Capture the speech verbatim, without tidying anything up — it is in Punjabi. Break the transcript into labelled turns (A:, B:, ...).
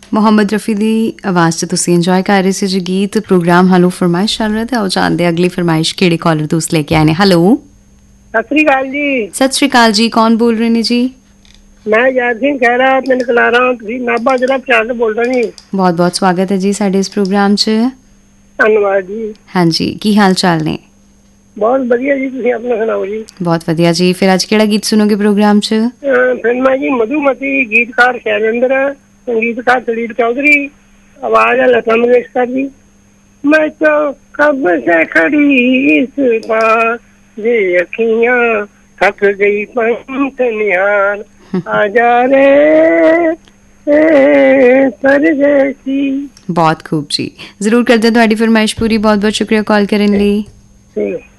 A: ਮੁਹੰਮਦ ਰਫੀ ਦੀ ਆਵਾਜ਼ 'ਚ ਤੁਸੀਂ ਇੰਜੋਏ ਕਰ ਰਹੇ ਸੀ ਜੀ ਗੀਤ। ਪ੍ਰੋਗਰਾਮ ਹਲੋ ਫਰਮਾਇਸ਼ ਚੱਲ ਰਿਹਾ ਤੇ ਆਓ ਜਾਣਦੇ ਅਗਲੀ ਫਰਮਾਇਸ਼ ਕਿਹੜੇ ਕਾਲਰ ਦੋਸਤ ਲੈ ਕੇ ਆਏ ਨੇ। ਹੈਲੋ,
B: ਸਤਿ ਸ੍ਰੀ ਅਕਾਲ ਜੀ।
A: ਸਤਿ ਸ੍ਰੀ ਅਕਾਲ ਜੀ, ਕੌਣ ਬੋਲ ਰਹੇ ਨੇ ਜੀ?
B: ਮੈਂ ਯਾਦ ਸਿੰਘ ਖਹਿਰਾ ਪਿੰਡ ਕਲਾਰਾ, ਤੁਸੀਂ ਨਾਭਾ ਜ਼ਿਲ੍ਹਾ ਪਟਿਆਲਾ ਤੋਂ ਬੋਲ ਰਹੇ ਜੀ।
A: ਬਹੁਤ ਬਹੁਤ ਸਵਾਗਤ ਹੈ ਜੀ ਸਾਡੇ ਇਸ ਪ੍ਰੋਗਰਾਮ 'ਚ।
B: ਧੰਨਵਾਦ ਜੀ।
A: ਹਾਂਜੀ, ਕੀ ਹਾਲ ਚਾਲ ਨੇ?
B: ਬਹੁਤ ਵਧੀਆ ਜੀ, ਤੁਸੀਂ ਆਪਣਾ ਸੁਣਾਓ ਜੀ?
A: ਬਹੁਤ ਵਧੀਆ ਜੀ। ਫਿਰ ਅੱਜ ਕਿਹੜਾ ਗੀਤ ਸੁਣੋਗੇ ਪ੍ਰੋਗਰਾਮ 'ਚ?
B: ਫਿਲਮ ਹੈ ਜੀ ਮਧੂਮਤੀ, ਗੀਤਕਾਰ ਸ਼ੈਲੇਂਦਰ, ਸੰਗੀਤਕਾਰ ਸਲੀਪ ਚੌਧਰੀ, ਆਵਾਜ਼ ਹੈ ਲਤਾ ਮੰਗੇਸ਼ਕਰ ਜੀ। ਮੈਂ तो कब से खड़ी इस बार ये अखियां थक गई पंख निहार आजा रे परदेसी।
A: बहुत खूब जी, जरूर करते हैं ਤੁਹਾਡੀ ਫਰਮਾਇਸ਼ ਪੂਰੀ। ਬਹੁਤ ਬਹੁਤ ਸ਼ੁਕਰੀਆ ਕਾਲ ਕਰਨ ਲਈ।